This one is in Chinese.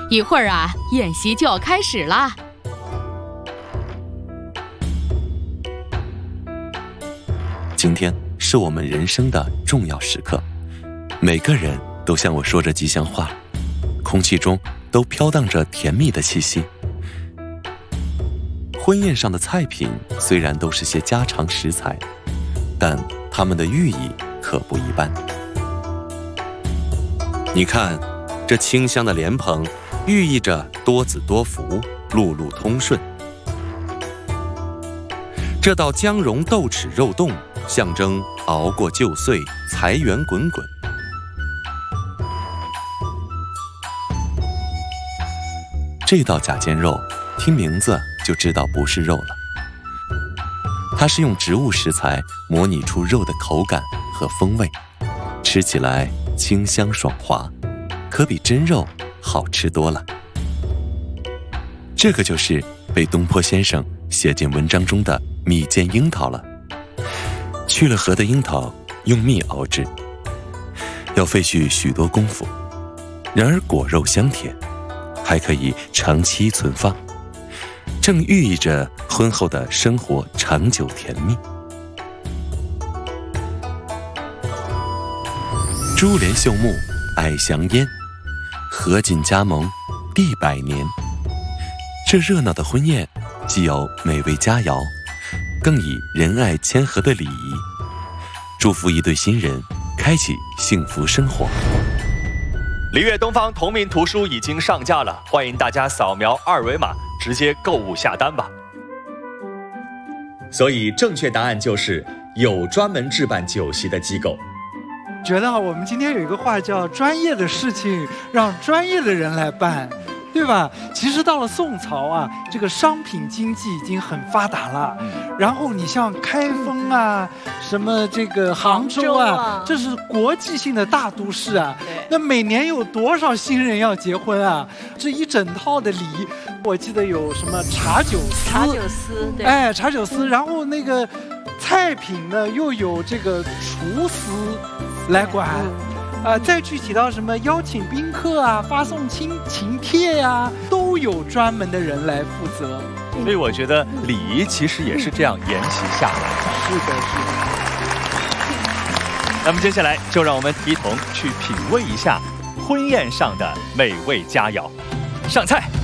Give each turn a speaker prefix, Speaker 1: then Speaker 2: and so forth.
Speaker 1: 一会儿啊，宴席就要开始啦。
Speaker 2: 今天是我们人生的重要时刻，每个人都向我说着吉祥话，空气中都飘荡着甜蜜的气息。婚宴上的菜品虽然都是些家常食材，但它们的寓意可不一般。你看，这清香的莲蓬寓意着多子多福，路路通顺。这道姜蓉豆豉肉冻象征熬过旧岁，财源滚滚。这道假煎肉，听名字就知道不是肉了。它是用植物食材模拟出肉的口感和风味，吃起来清香爽滑，可比真肉好吃多了。这个就是被东坡先生写进文章中的蜜煎樱桃了。去了核的樱桃用蜜熬制，要费去许多功夫，然而果肉香甜，还可以长期存放，正寓意着婚后的生活长久甜蜜。珠帘绣幕爱香烟，合卺加盟第100年。这热闹的婚宴既有美味佳肴，更以仁爱谦和的礼仪，祝福一对新人开启幸福生活。
Speaker 3: 璃悦东方同名图书已经上架了，欢迎大家扫描2维码直接购物下单吧。
Speaker 4: 所以正确答案就是有专门置办酒席的机构。
Speaker 5: 觉得我们今天有一个话叫专业的事情让专业的人来办，对吧？其实到了宋朝啊，这个商品经济已经很发达了。然后你像开封啊，什么这个杭州啊，这是国际性的大都市啊。那每年有多少新人要结婚啊？这一整套的礼，我记得有什么茶酒司，对，哎，茶酒司，然后那个菜品呢又有这个厨司来管。再具体到什么邀请宾客啊、发送请帖呀，都有专门的人来负责。
Speaker 3: 所以我觉得礼仪其实也是这样沿袭下来的。
Speaker 5: 是的，是的。
Speaker 3: 那么接下来就让我们一同去品味一下婚宴上的美味佳肴。上菜。